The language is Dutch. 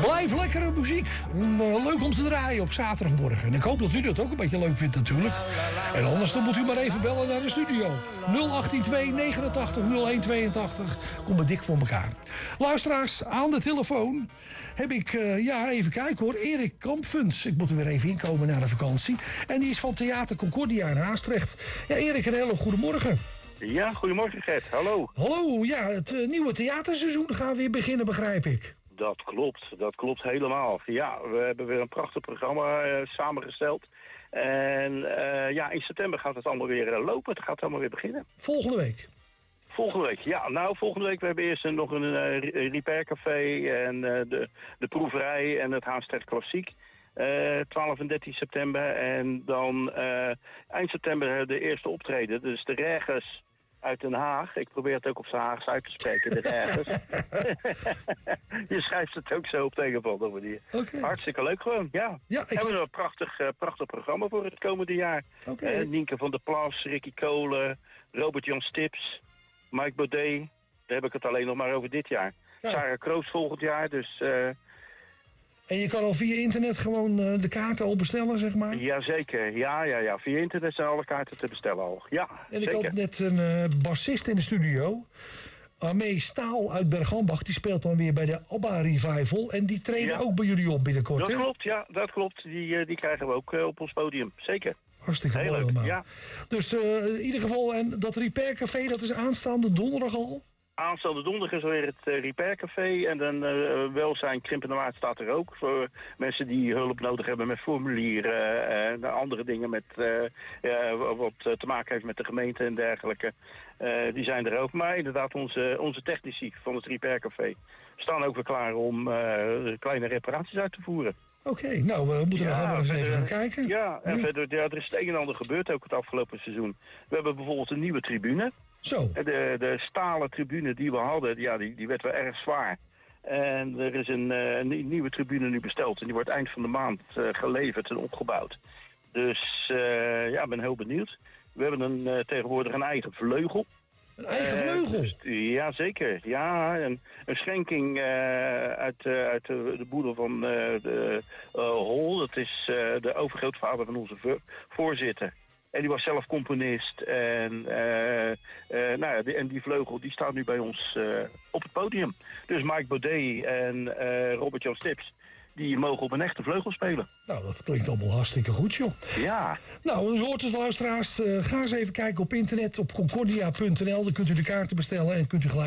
Blijf lekkere muziek. Leuk om te draaien op zaterdagmorgen. En ik hoop dat u dat ook een beetje leuk vindt natuurlijk. En anders dan moet u maar even bellen naar de studio. 018 89 0182. Kom maar dik voor elkaar. Luisteraars, aan de telefoon heb ik, even kijken hoor, Erik Kampfens. Ik moet er weer even inkomen na de vakantie. En die is van Theater Concordia in Haastrecht. Ja, Erik, een hele goede morgen. Ja, goedemorgen Gert, hallo. Hallo, ja, het nieuwe theaterseizoen gaat weer beginnen, begrijp ik. Dat klopt helemaal. Ja, we hebben weer een prachtig programma samengesteld. En in september gaat het allemaal weer lopen, het gaat allemaal weer beginnen. Volgende week? Volgende week, ja. Nou, volgende week we hebben eerst nog een repaircafé en de proeverij en het Haastrecht Klassiek. 12 en 13 september. En dan eind september de eerste optreden. Dus de Regers uit Den Haag. Ik probeer het ook op z'n Haags uit te spreken, de Regers. Je schrijft het ook zo op de een of andere manier. Okay. Hartstikke leuk gewoon, ja. We hebben een prachtig programma voor het komende jaar. Nienke van der Plas, Ricky Kolen, Robert-Jan Stips, Mike Baudet. Daar heb ik het alleen nog maar over dit jaar. Sarah Kroos volgend jaar, dus... En je kan al via internet gewoon de kaarten al bestellen, zeg maar? Jazeker, ja. Via internet zijn alle kaarten te bestellen al. Ja, en ik had net een bassist in de studio. Armee Staal uit Bergambach. Die speelt dan weer bij de ABBA Revival. En die treden ook bij jullie op binnenkort, hè? Klopt, ja, dat klopt. Die krijgen we ook op ons podium. Zeker. Hartstikke mooi allemaal. Ja. Dus in ieder geval, en dat Repair Café, dat is aanstaande donderdag al? Aanstaande donderdag is weer het Repair Café en dan welzijn Krimpende Waard staat er ook. Voor mensen die hulp nodig hebben met formulieren en andere dingen met wat te maken heeft met de gemeente en dergelijke. Die zijn er ook. Maar inderdaad onze technici van het Repair Café staan ook weer klaar om kleine reparaties uit te voeren. Oké, nou we moeten nog wel eens even gaan kijken. Ja, en verder, er is het een en ander gebeurd ook het afgelopen seizoen. We hebben bijvoorbeeld een nieuwe tribune. Zo. De stalen tribune die we hadden, die werd wel erg zwaar. En er is een nieuwe tribune nu besteld en die wordt eind van de maand geleverd en opgebouwd. Dus ik ben heel benieuwd. We hebben tegenwoordig een eigen vleugel. Een eigen vleugel? Dus, ja, zeker. Ja, een schenking uit de boedel van de Hol. Dat is de overgrootvader van onze voorzitter. En die was zelf componist. En die vleugel die staat nu bij ons op het podium. Dus Mike Baudet en Robert-Jan Stips, die mogen op een echte vleugel spelen. Nou, dat klinkt allemaal hartstikke goed, joh. Ja. Nou, u hoort het, luisteraars. Ga eens even kijken op internet, op concordia.nl. Dan kunt u de kaarten bestellen en kunt u gelijk